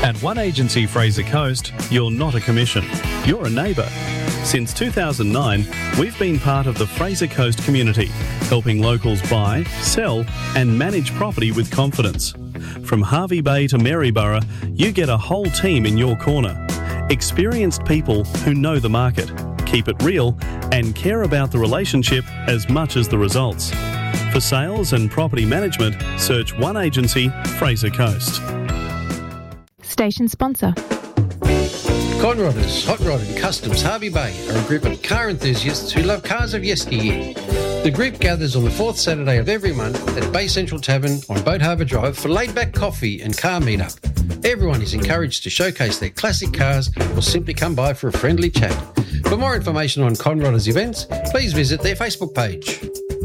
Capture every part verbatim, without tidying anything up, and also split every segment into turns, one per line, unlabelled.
At One Agency Fraser Coast, you're not a commission, you're a neighbour. Since two thousand nine, we've been part of the Fraser Coast community, helping locals buy, sell and manage property with confidence. From Hervey Bay to Maryborough, you get a whole team in your corner. Experienced people who know the market, keep it real and care about the relationship as much as the results. For sales and property management, search One Agency Fraser Coast.
Station sponsor.
Conrodders, Hot Rod and Customs Hervey Bay are a group of car enthusiasts who love cars of yesteryear. The group gathers on the fourth Saturday of every month at Bay Central Tavern on Boat Harbour Drive for laid-back coffee and car meet-up. Everyone is encouraged to showcase their classic cars or simply come by for a friendly chat. For more information on Conrodders events, please visit their Facebook page.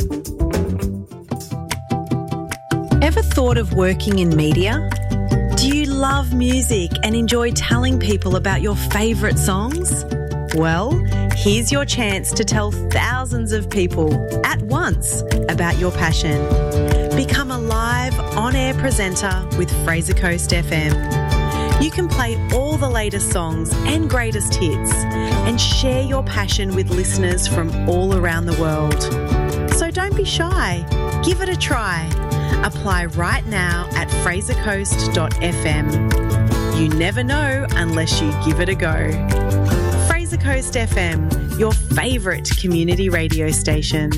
Ever thought of working in media? Do you love music and enjoy telling people about your favourite songs? Well, here's your chance to tell thousands of people at once about your passion. Become a live, on-air presenter with Fraser Coast F M. You can play all the latest songs and greatest hits and share your passion with listeners from all around the world. So don't be shy. Give it a try. Apply right now at fraser coast dot f m. You never know unless you give it a go. Fraser Coast F M, your favourite community radio station.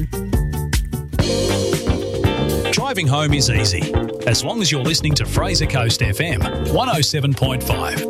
Driving home is easy, as long as you're listening to Fraser Coast F M one oh seven point five.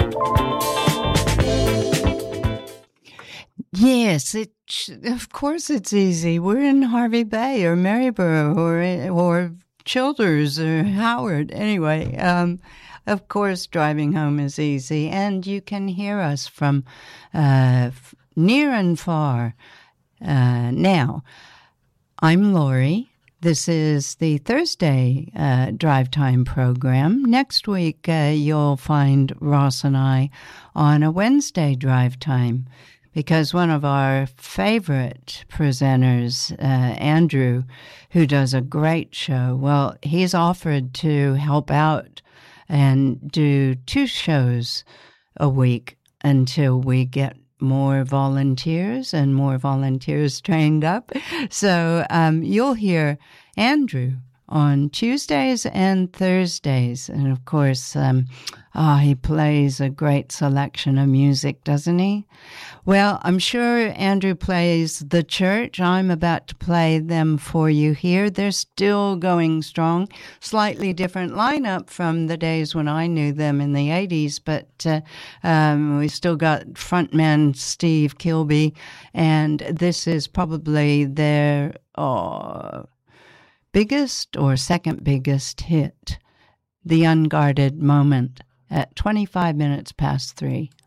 Yes, it, of course it's easy. We're in Hervey Bay or Maryborough or or Childers or Howard. Anyway, um, of course, driving home is easy, and you can hear us from uh, f- near and far. Uh, now, I'm Lori. This is the Thursday uh, Drive Time program. Next week, uh, you'll find Ross and I on a Wednesday Drive Time, because one of our favorite presenters, uh, Andrew, who does a great show, well, he's offered to help out and do two shows a week until we get more volunteers and more volunteers trained up. So um, you'll hear Andrew on Tuesdays and Thursdays. And, of course, um, oh, he plays a great selection of music, doesn't he? Well, I'm sure Andrew plays The Church. I'm about to play them for you here. They're still going strong. Slightly different lineup from the days when I knew them in the eighties, but uh, um, we still got frontman Steve Kilby, and this is probably their oh, biggest or second biggest hit, The Unguarded Moment, at twenty-five minutes past three.